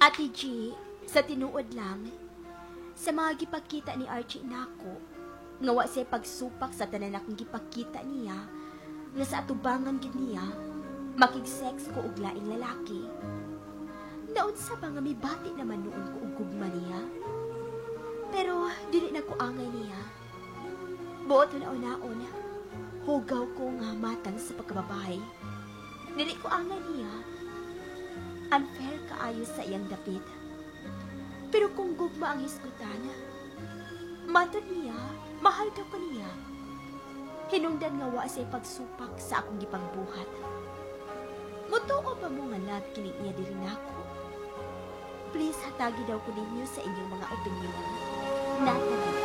Ate G, sa tinuod lang, sa mga gipagkita ni Archie nako, nga wa siya pagsupak sa tanan akong gipagkita niya, nga sa atubangan gid niya, makig-sex ko og laing lalaki. Daon sa ba nga may bati naman noon ko og gugma niya? Pero dili na ko angay niya. Buot na unaon, hugaw ko nga matang sa pagkababae. Dili ko angay niya. Unfair kaayo sa iyang dapit. Pero kung gugma ang hisgutan, matod niya, mahal daw ko niya. Hinungdan nga wa siya pagsupak sa akong gipangbuhat. Mutuo pa mo nga love kini niya diri nako. Please hatagi daw ko ninyo sa inyong mga opinyon. Natalie.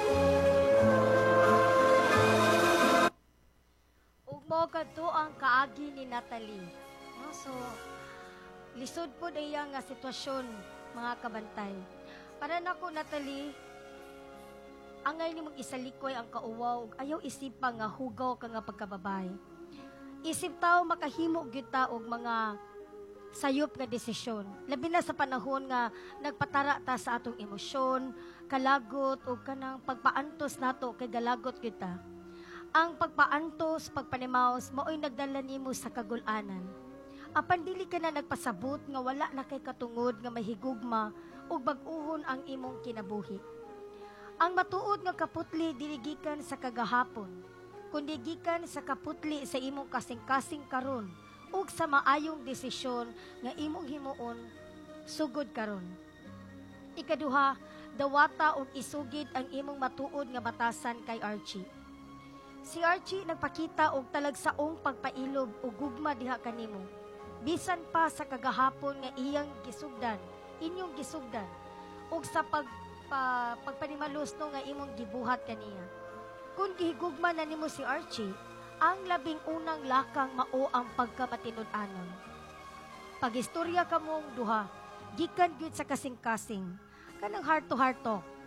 Ugmo kadto ang kaagi ni Natalie. So, lisod po iya nga sitwasyon, mga kabantay. Para nako, Natalie, angay ni mong isalikoy ang kauwaw, ayaw isipa nga hugaw ka nga pagkababay. Isip tao makahimo gyud ta og mga sayop nga desisyon. Labi na sa panahon nga nagpatara ta sa atong emosyon, kalagot o kanang pagpaantos nato kay galagot gyud ta. Ang pagpaantos, pagpanimaos, mao'y nagdala nimo sa kagul-anan. Apan dili ka na nagpasabot nga wala na kay katungod nga mahigugma o bag-uhon ang imong kinabuhi. Ang matuod nga kaputli dili gikan sa kagahapon, kundi gikan sa kaputli sa imong kasing-kasing karon ug sa maayong desisyon nga imong himuon sugod karon. Ikaduha, dawata og isugid ang imong matuod nga batasan kay Archie. Si Archie nagpakita og talagsaong pagpailob ug gugma diha kanimo. Bisan pa sa kagahapon nga iyang gisugdan, inyong gisugdan ug sa pagpanimalos no nga imong gibuhat kaniya. Kung gihigugma na nimo si Archie, ang labing unang lakang mao ang pagkamatinud-anon. Pagistorya ka mong duha, gikan gyud sa kasing-kasing, kanang heart to heart talk.